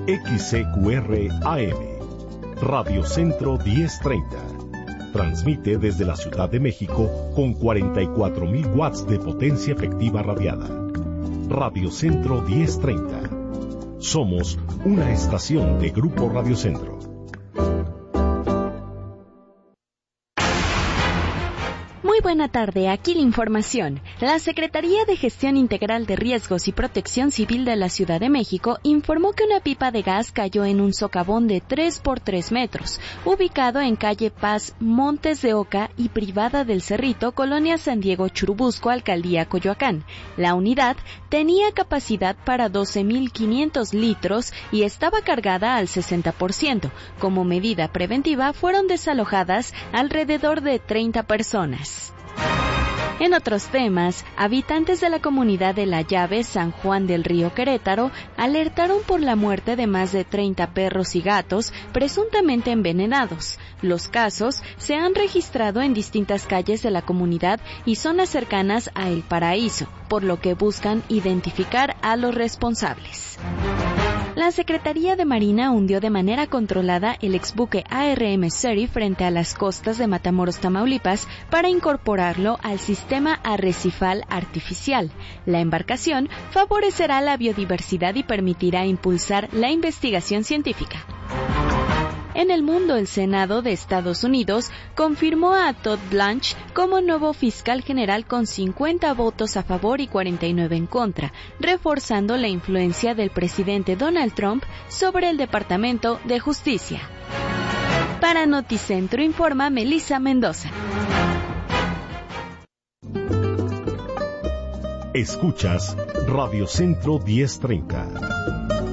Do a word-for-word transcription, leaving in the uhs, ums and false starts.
X C Q R A M, Radio Centro diez treinta. Transmite desde la Ciudad de México con cuarenta y cuatro mil watts de potencia efectiva radiada. Radio Centro diez treinta. Somos una estación de Grupo Radio Centro. Muy buena tarde, aquí la información. La Secretaría de Gestión Integral de Riesgos y Protección Civil de la Ciudad de México informó que una pipa de gas cayó en un socavón de tres por tres metros, ubicado en calle Paz, Montes de Oca y Privada del Cerrito, Colonia San Diego Churubusco, Alcaldía Coyoacán. La unidad tenía capacidad para doce mil quinientos litros y estaba cargada al sesenta por ciento. Como medida preventiva, fueron desalojadas alrededor de treinta personas. En otros temas, habitantes de la comunidad de La Llave, San Juan del Río, Querétaro, alertaron por la muerte de más de treinta perros y gatos presuntamente envenenados. Los casos se han registrado en distintas calles de la comunidad y zonas cercanas a El Paraíso, por lo que buscan identificar a los responsables. La Secretaría de Marina hundió de manera controlada el exbuque A R M Surrey frente a las costas de Matamoros, Tamaulipas, para incorporarlo al sistema arrecifal artificial. La embarcación favorecerá la biodiversidad y permitirá impulsar la investigación científica. En el mundo, el Senado de Estados Unidos confirmó a Todd Blanche como nuevo fiscal general con cincuenta votos a favor y cuarenta y nueve en contra, reforzando la influencia del presidente Donald Trump sobre el Departamento de Justicia. Para Noticentro informa Melissa Mendoza. Escuchas Radio Centro diez treinta.